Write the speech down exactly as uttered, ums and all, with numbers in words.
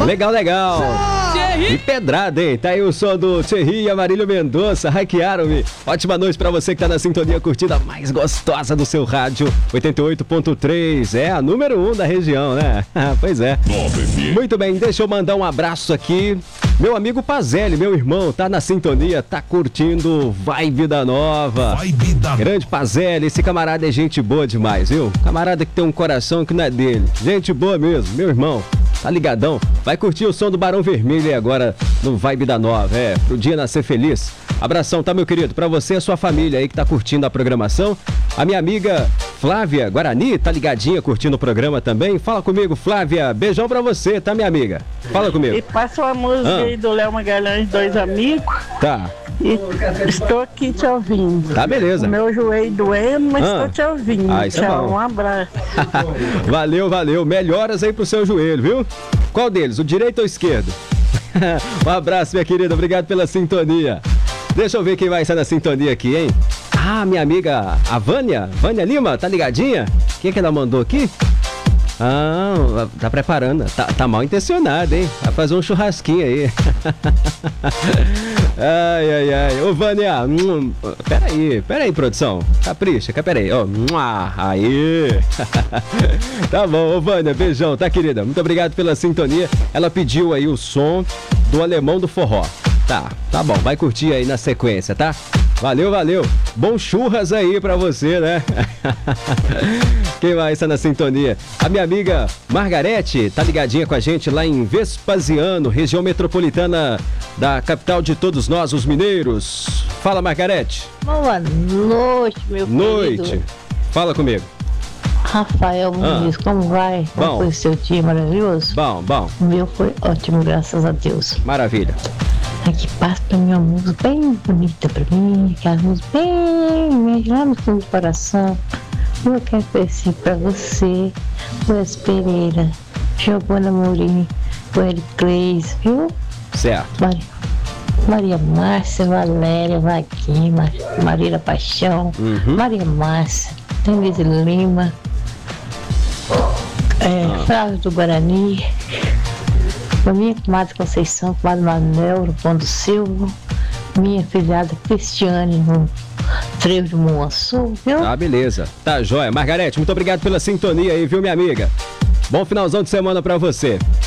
Legal, legal. E pedrada, hein? Tá aí o som do Thierry e Amarílio Mendonça, hackearam-me. Ótima noite pra você que tá na sintonia curtida mais gostosa do seu rádio, oitenta e oito ponto três. É a número um da região, né? Pois é. Muito bem, deixa eu mandar um abraço aqui. Meu amigo Pazelli, meu irmão, tá na sintonia, tá curtindo Vibe da Nova. Vibe da... Grande Pazelli, esse camarada é gente boa demais, viu? Camarada que tem um coração que não é dele. Gente boa mesmo, meu irmão. Tá ligadão? Vai curtir o som do Barão Vermelho aí agora no Vibe da Nova. É, pro dia nascer feliz. Abração, tá, meu querido? Pra você e a sua família aí que tá curtindo a programação. A minha amiga Flávia Guarani tá ligadinha curtindo o programa também. Fala comigo, Flávia. Beijão pra você, tá, minha amiga? Fala comigo. E passa uma música Ah. aí do Léo Magalhães, Dois Amigos. Tá. E estou aqui te ouvindo. Tá, beleza. O meu joelho doendo, mas Ah. estou te ouvindo. Ah, isso é Tchau, bom. um abraço. Valeu, valeu. Melhoras aí pro seu joelho, viu? Qual deles? O direito ou o esquerdo? Um abraço, minha querida. Obrigado pela sintonia. Deixa eu ver quem vai estar na sintonia aqui, hein? Ah, minha amiga, a Vânia. Vânia Lima, tá ligadinha? Quem é que ela mandou aqui? Ah, tá preparando. Tá, tá mal intencionada, hein? Vai fazer um churrasquinho aí. Ai, ai, ai. Ô, Vânia. Hum, peraí, peraí, produção. Capricha, peraí. Ó, mua, aí. Tá bom, ô, Vânia, beijão, tá, querida? Muito obrigado pela sintonia. Ela pediu aí o som do Alemão do Forró. Tá, tá bom. Vai curtir aí na sequência, tá? Valeu, valeu. Bom churras aí pra você, né? Quem mais está na sintonia? A minha amiga Margarete tá ligadinha com a gente lá em Vespasiano, região metropolitana da capital de todos nós, os mineiros. Fala, Margarete. Boa noite, meu Noite. querido. Fala comigo. Rafael Muniz, como vai? Como Bom. foi o seu dia maravilhoso? Bom, bom. O meu foi ótimo, graças a Deus. Maravilha. Aqui passa pra mim uma música bem bonita pra mim, aquela música bem lá no fundo do coração. Eu quero oferecer pra você, Luiz Pereira, Giovanna Mourinho, o Eric Cleis, viu? Certo. Maria, Maria Márcia, Valéria, Vaguinha, Mar- Marília Paixão, Uhum. Maria Márcia, Denise Lima, é, Ah. Flávio do Guarani, a minha comadre Conceição, comadre Manuel, no Pão do Silva, minha filhada Cristiane, no Trevo de Monçu, viu? Tá, beleza. Tá, joia. Margarete, muito obrigado pela sintonia aí, viu, minha amiga? Bom finalzão de semana pra você.